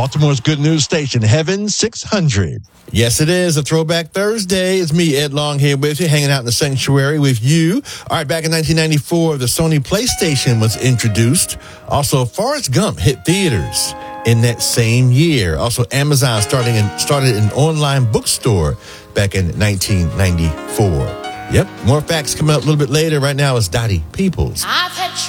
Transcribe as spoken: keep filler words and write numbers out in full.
Baltimore's good news station, Heaven six hundred. Yes, it is a Throwback Thursday. It's me, Ed Long, here with you, hanging out in the sanctuary with you. All right, back in nineteen ninety-four, the Sony PlayStation was introduced. Also, Forrest Gump hit theaters in that same year. Also, Amazon starting in, started an online bookstore back in nineteen ninety-four. Yep, more facts coming up a little bit later. Right now, it's Dottie Peoples. I've had